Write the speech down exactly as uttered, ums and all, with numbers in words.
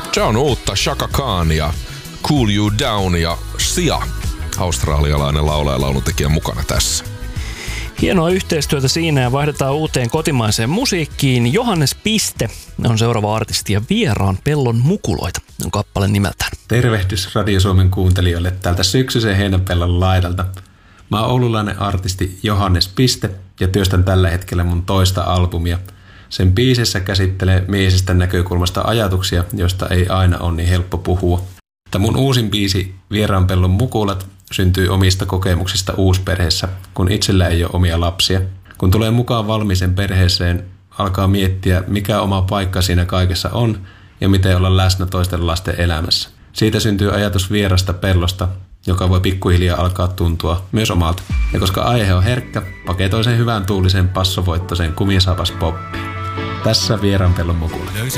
Se on uutta Chaka Khania, Cool You Down ja Sia, australialainen laulaja ja lauluntekijä mukana tässä. Hienoa yhteistyötä siinä ja vaihdetaan uuteen kotimaiseen musiikkiin. Johannes Piste on seuraava artisti ja Vieraan pellon mukuloita on kappale nimeltään. Tervehdys Radio Suomen kuuntelijoille täältä syksyisen heinäpellon laidalta. Mä oon oululainen artisti Johannes Piste ja työstän tällä hetkellä mun toista albumia. Sen biisissä käsittelee miehestä näkökulmasta ajatuksia, joista ei aina ole niin helppo puhua. Tämä mun uusin biisi Vieraan pellon mukulat syntyy omista kokemuksista uusperheessä, kun itsellä ei ole omia lapsia. Kun tulee mukaan valmiisen perheeseen, alkaa miettiä, mikä oma paikka siinä kaikessa on ja miten olla läsnä toisten lasten elämässä. Siitä syntyy ajatus vierasta pellosta, joka voi pikkuhiljaa alkaa tuntua myös omalta. Ja koska aihe on herkkä, paketoin sen hyvän tuulisen passovoittoisen kumisaapas poppiin. Tässä Vieraan pellon mukulat.